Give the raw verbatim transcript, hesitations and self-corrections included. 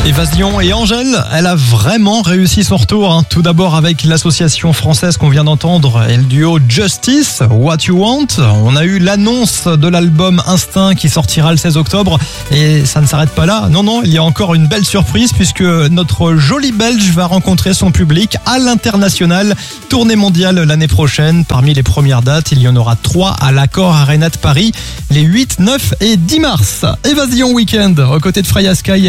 Évasion et Angèle, elle a vraiment réussi son retour. Hein. Tout d'abord avec l'association française qu'on vient d'entendre et le duo Justice, What You Want. On a eu l'annonce de l'album Instinct qui sortira le seize octobre. Et ça ne s'arrête pas là. Non, non, il y a encore une belle surprise puisque notre jolie Belge va rencontrer son public à l'international. Tournée mondiale l'année prochaine. Parmi les premières dates, il y en aura trois à l'Accor Arena de Paris les huit, neuf et dix mars. Évasion Week-end aux côtés de Freya Sky.